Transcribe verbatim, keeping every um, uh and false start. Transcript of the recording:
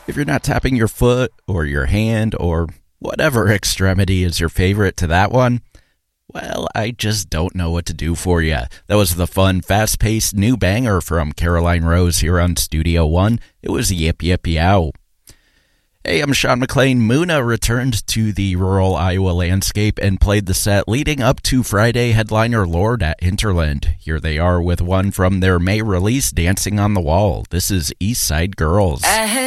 If you're not tapping your foot or your hand or whatever extremity is your favorite to that one, well, I just don't know what to do for you. That was the fun, fast-paced new banger from Caroline Rose here on Studio One. It was Yip Yip Yow. Hey, I'm Sean McLean. Muna returned to the rural Iowa landscape and played the set leading up to Friday headliner Lorde at Hinterland. Here they are with one from their May release, Dancing on the Wall. This is East Side Girls. I